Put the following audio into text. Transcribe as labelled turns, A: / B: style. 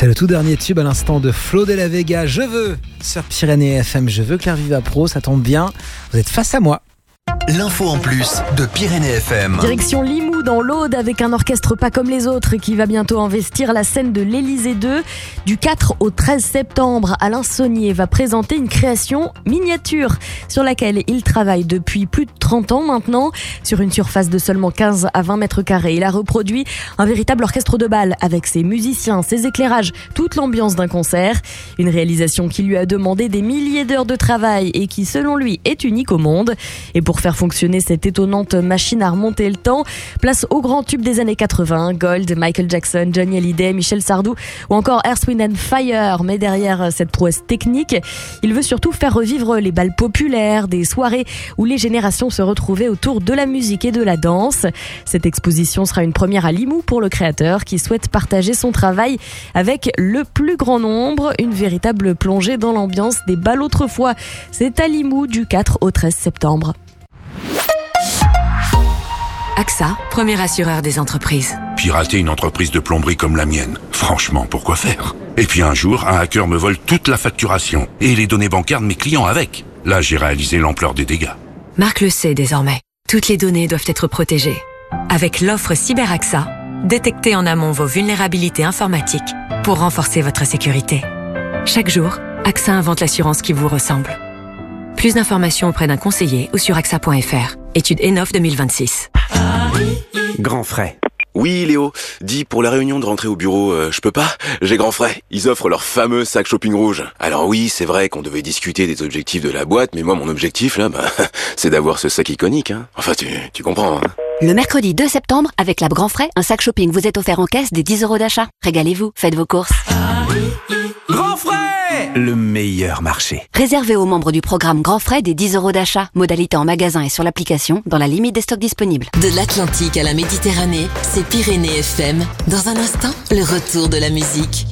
A: C'est le tout dernier tube à l'instant de Flo de la Vega. Je veux sur Pyrénées FM, je veux Claire Viva Pro, ça tombe bien, vous êtes face à moi.
B: L'info en plus de Pyrénées FM.
C: Direction Limoux dans l'Aude avec un orchestre pas comme les autres qui va bientôt investir la scène de l'Élysée 2. Du 4 au 13 septembre, Alain Saunier va présenter une création miniature sur laquelle il travaille depuis plus de 30 ans maintenant. Sur une surface de seulement 15 à 20 mètres carrés, il a reproduit un véritable orchestre de bal avec ses musiciens, ses éclairages, toute l'ambiance d'un concert. Une réalisation qui lui a demandé des milliers d'heures de travail et qui, selon lui, est unique au monde. Et pour faire fonctionner cette étonnante machine à remonter le temps, place au grand tube des années 80, Gold, Michael Jackson, Johnny Hallyday, Michel Sardou ou encore Earth, Wind and Fire. Mais derrière cette prouesse technique, il veut surtout faire revivre les bals populaires, des soirées où les générations se retrouvaient autour de la musique et de la danse. Cette exposition sera une première à Limoux pour le créateur qui souhaite partager son travail avec le plus grand nombre. Une véritable plongée dans l'ambiance des bals autrefois. C'est à Limoux du 4 au 13 septembre.
D: AXA, premier assureur des entreprises.
E: Pirater une entreprise de plomberie comme la mienne, franchement, pourquoi faire? Et puis un jour, un hacker me vole toute la facturation et les données bancaires de mes clients avec. Là, j'ai réalisé l'ampleur des dégâts.
D: Marc le sait désormais. Toutes les données doivent être protégées. Avec l'offre CyberAXA, détectez en amont vos vulnérabilités informatiques pour renforcer votre sécurité. Chaque jour, AXA invente l'assurance qui vous ressemble. Plus d'informations auprès d'un conseiller ou sur axa.fr. Étude ENOF 2026.
F: Grand frais.
G: Oui, Léo. Dis, pour la réunion de rentrée au bureau, je peux pas? J'ai grand frais. Ils offrent leur fameux sac shopping rouge. Alors oui, c'est vrai qu'on devait discuter des objectifs de la boîte, mais moi, mon objectif, là, c'est d'avoir ce sac iconique, hein. Enfin, tu comprends, hein.
H: Le mercredi 2 septembre, avec la Grand Frais, un sac shopping vous est offert en caisse des 10 € d'achat. Régalez-vous, faites vos courses.
F: Grand frais! Le meilleur marché.
H: Réservé aux membres du programme Grand Frais des 10 € d'achat. Modalité en magasin et sur l'application, dans la limite des stocks disponibles.
I: De l'Atlantique à la Méditerranée, c'est Pyrénées FM. Dans un instant, le retour de la musique.